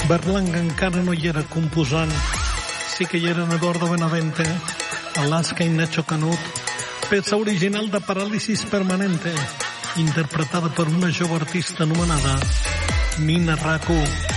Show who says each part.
Speaker 1: Berlanga encara no hi era composant, sí que hi eren Eduardo Benavente, Alaska i Nacho Canut, peça original de Paràlisis Permanente, interpretada per una jove artista anomenada Nina Raku.